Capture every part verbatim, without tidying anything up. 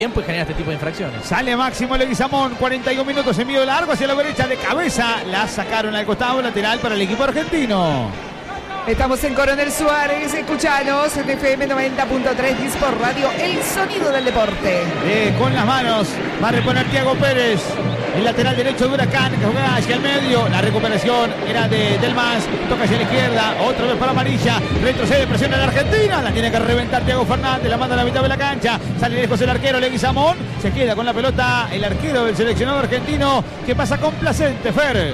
tiempo y genera este tipo de infracciones. Sale Máximo Leguizamón, cuarenta y un minutos, envío largo hacia la derecha de cabeza. La sacaron al costado lateral para el equipo argentino. Estamos en Coronel Suárez, escuchanos en F M noventa punto tres, Disport Radio, el sonido del deporte. Eh, con las manos va a reponer Thiago Pérez. El lateral derecho de Huracán que juega hacia el medio. La recuperación era de Delmas. Toca hacia la izquierda. Otra vez para Amarilla. Retrocede, presiona la Argentina. La tiene que reventar Thiago Fernández. La manda a la mitad de la cancha. Sale lejos el arquero Leguizamón. Se queda con la pelota el arquero del seleccionado argentino. Que pasa complacente, Fer.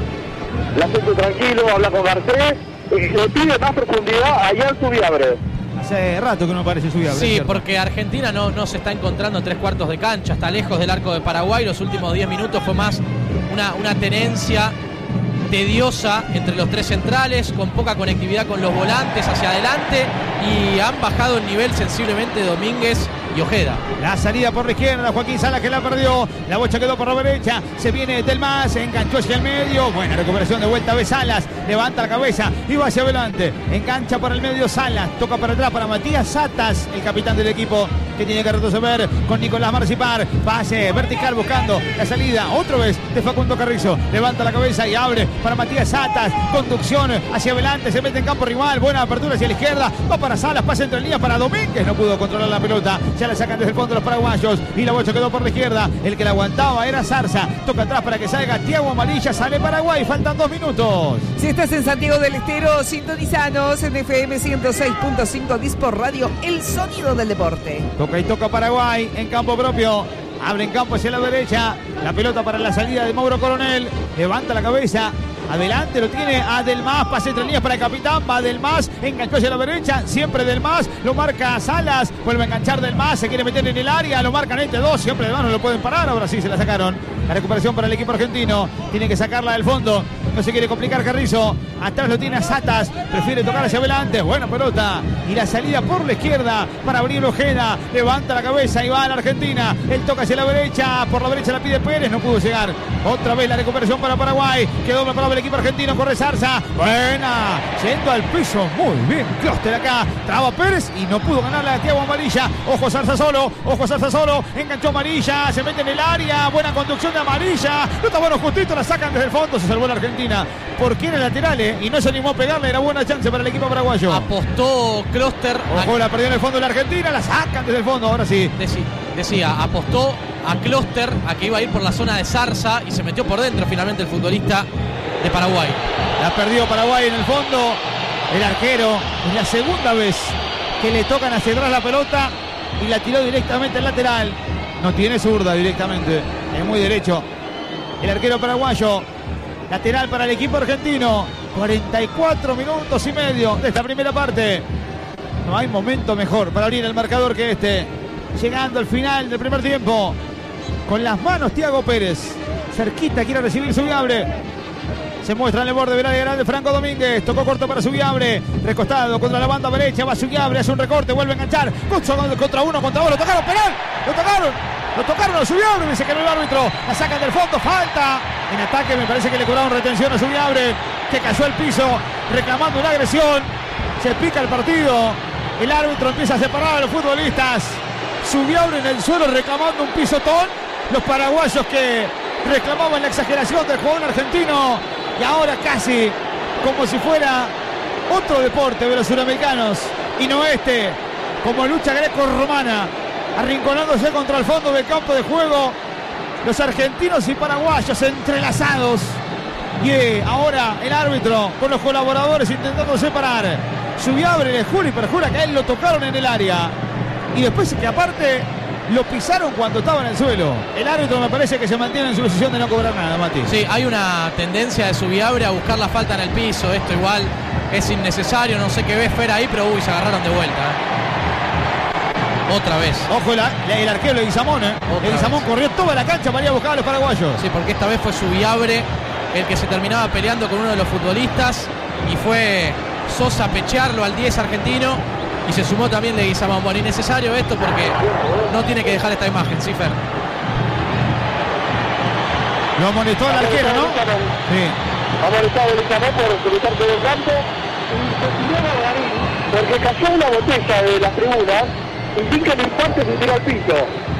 La siento tranquilo, habla con Garcés. Eh, le pide más profundidad allá en Subiabre. Hace rato que no aparece Subiabre. Sí, porque Argentina no, no se está encontrando tres cuartos de cancha, está lejos del arco de Paraguay. Los últimos diez minutos fue más una, una tenencia tediosa entre los tres centrales, con poca conectividad con los volantes hacia adelante, y han bajado el nivel sensiblemente Domínguez y Ojeda. La salida por la izquierda, Joaquín Salas que la perdió. La bocha quedó por la derecha. Se viene Delmas, se enganchó hacia el medio. Buena recuperación de vuelta de Salas. Levanta la cabeza y va hacia adelante. Engancha por el medio Salas. Toca para atrás para Matías Satas, el capitán del equipo, que tiene que retroceder con Nicolás Marcipar. Pase vertical buscando la salida. Otra vez de Facundo Carrizo. Levanta la cabeza y abre para Matías Satas. Conducción hacia adelante. Se mete en campo rival. Buena apertura hacia la izquierda. Va para Salas. Pase entre líneas para Domínguez. No pudo controlar la pelota. Ya la sacan desde el fondo los paraguayos. Y la bocha quedó por la izquierda. El que la aguantaba era Zarza. Toca atrás para que salga Thiago Amarilla. Sale Paraguay. Faltan dos minutos. Si estás en Santiago del Estero, sintonizanos en F M ciento seis punto cinco Disport Radio, el sonido del deporte. Toca y toca Paraguay en campo propio. Abre en campo hacia la derecha. La pelota para la salida de Mauro Coronel. Levanta la cabeza. Adelante lo tiene a Delmas, pase entre líneas para el capitán, va Delmas, enganchó hacia la derecha, siempre Delmas, lo marca Salas, vuelve a enganchar Delmas, se quiere meter en el área, lo marcan entre dos, siempre Delmas no lo pueden parar, ahora sí se la sacaron. La recuperación para el equipo argentino, tiene que sacarla del fondo, no se quiere complicar Carrizo, atrás lo tiene a Satas, prefiere tocar hacia adelante, buena pelota, y la salida por la izquierda para abrir Ojeda, levanta la cabeza y va a la Argentina, él toca hacia la derecha, por la derecha la pide Pérez, no pudo llegar, otra vez la recuperación para Paraguay, quedó la palabra el equipo argentino, corre Zarza, buena, yendo al piso, muy bien, Clóster acá, traba Pérez y no pudo ganarla a Thiago Amarilla, ojo Zarza solo, ojo Zarza solo, enganchó Amarilla, se mete en el área, buena conducción de Amarilla, no está bueno justito, la sacan desde el fondo, se salvó la Argentina, porque era lateral eh, y no se animó a pegarle, era buena chance para el equipo paraguayo. Apostó Clóster. Ojo, a... la perdió en el fondo la Argentina, la sacan desde el fondo, ahora sí. Deci decía, apostó a Clóster a que iba a ir por la zona de Zarza y se metió por dentro finalmente el futbolista de Paraguay. La perdió Paraguay en el fondo. El arquero es la segunda vez que le tocan hacia atrás la pelota y la tiró directamente al lateral. No tiene zurda directamente, es muy derecho. El arquero paraguayo, lateral para el equipo argentino. cuarenta y cuatro minutos y medio de esta primera parte. No hay momento mejor para abrir el marcador que este. Llegando al final del primer tiempo. Con las manos Thiago Pérez. Cerquita quiere recibir Subiabre. Se muestra en el borde del área grande Franco Domínguez. Tocó corto para Subiabre. Recostado contra la banda derecha. Va Subiabre, hace un recorte, vuelve a enganchar. Contra uno, contra dos. Lo tocaron, penal. Lo tocaron. Lo tocaron a Subiabre. Dice que no el árbitro. La sacan del fondo. Falta. En ataque me parece que le cobraron retención a Subiabre, que cayó al piso reclamando una agresión. Se pica el partido. El árbitro empieza a separar a los futbolistas. Subiabre en el suelo reclamando un pisotón. Los paraguayos que reclamaban la exageración del jugador argentino. Y ahora casi como si fuera otro deporte de los suramericanos y no este, como lucha greco-romana, arrinconándose contra el fondo del campo de juego, los argentinos y paraguayos entrelazados. Y ahora el árbitro con los colaboradores intentando separar. Subiabre le jura y perjura que a él lo tocaron en el área. Y después que aparte lo pisaron cuando estaba en el suelo. El árbitro me parece que se mantiene en su decisión de no cobrar nada, Mati. Sí, hay una tendencia de Subiabre a buscar la falta en el piso. Esto igual es innecesario. No sé qué ve Fer ahí, pero uy, se agarraron de vuelta. ¿eh? Otra vez. Ojo, la, la, el arquero Leguizamón. ¿eh? Leguizamón corrió toda la cancha para ir a buscar a los paraguayos. Sí, porque esta vez fue Subiabre el que se terminaba peleando con uno de los futbolistas. Y fue Sosa a pechearlo al diez argentino. Y se sumó también Leguizamón. Bueno, innecesario esto porque no tiene que dejar esta imagen, ¿sí, Fer? Lo amonestó el arquero, ¿no? Sí. Ha molestado Leguizamón por cruzar todo el campo. Porque cayó una botella de las tribunas. Indica el instante se tiró al piso.